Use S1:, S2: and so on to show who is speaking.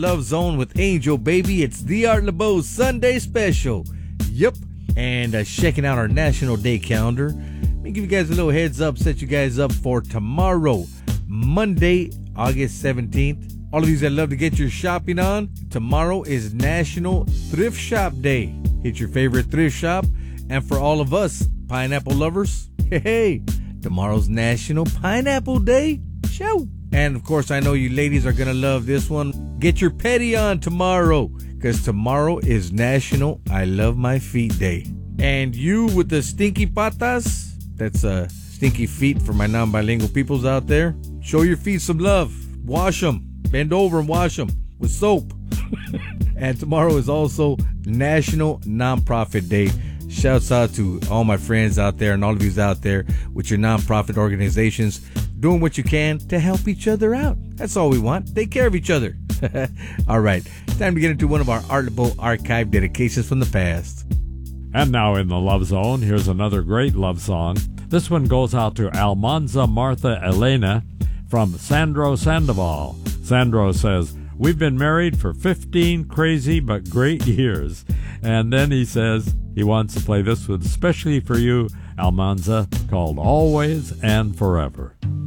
S1: Love Zone with Angel, baby. It's the Art LeBeau Sunday special. Yep. And checking out our National Day calendar. Let me give you guys a little heads up, set you guys up for tomorrow, Monday, August 17th. All of you that love to get your shopping on, tomorrow is National Thrift Shop Day. Hit your favorite thrift shop. And for all of us pineapple lovers, hey, tomorrow's National Pineapple Day. Show. And of course, I know you ladies are going to love this one. Get your petty on tomorrow, because tomorrow is National I Love My Feet Day. And you with the stinky patas, that's stinky feet for my non-bilingual peoples out there, show your feet some love. Wash them. Bend over and wash them with soap. And tomorrow is also National Nonprofit Day. Shouts out to all my friends out there and all of you out there with your nonprofit organizations, doing what you can to help each other out. That's all we want. Take care of each other. All right. Time to get into one of our Art LeBeau archive dedications from the past.
S2: And now in the Love Zone, here's another great love song. This one goes out to Almanza Martha Elena from Sandro Sandoval. Sandro says, "We've been married for 15 crazy but great years." And then he says he wants to play this one especially for you, Almanza, called Always and Forever.